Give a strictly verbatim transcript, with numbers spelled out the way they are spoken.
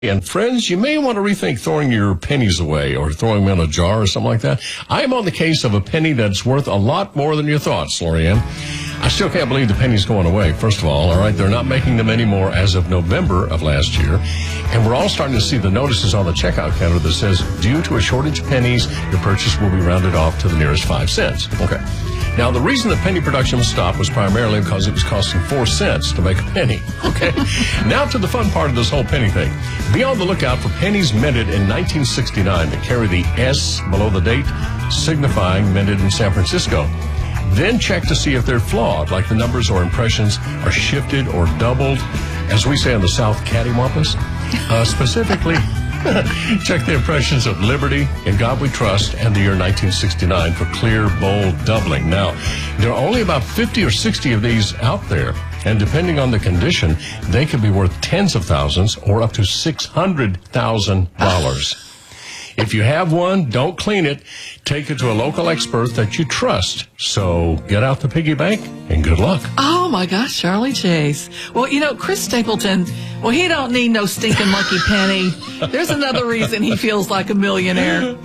And friends, you may want to rethink throwing your pennies away or throwing them in a jar or something like that. I am on the case of a penny that's worth a lot more than your thoughts, Lorianne. I still can't believe the penny's going away, first of all. All right, they're not making them anymore as of November of last year. And we're all starting to see the notices on the checkout counter that says, due to a shortage of pennies, your purchase will be rounded off to the nearest five cents. Okay. Now, the reason the penny production was stopped was primarily because it was costing four cents to make a penny. Okay. Now to the fun part of this whole penny thing. Be on the lookout for pennies minted in nineteen sixty-nine that carry the S below the date, signifying minted in San Francisco. Then check to see if they're flawed, like the numbers or impressions are shifted or doubled, as we say in the South, cattywampus. Uh, specifically, check the impressions of Liberty, In God We Trust, and the year nineteen sixty-nine for clear, bold doubling. Now, there are only about fifty or sixty of these out there, and depending on the condition, they could be worth tens of thousands or up to six hundred thousand dollars. If you have one, don't clean it. Take it to a local expert that you trust. So get out the piggy bank and good luck. Oh, my gosh, Charlie Chase. Well, you know, Chris Stapleton, well, he don't need no stinking lucky penny. There's another reason he feels like a millionaire.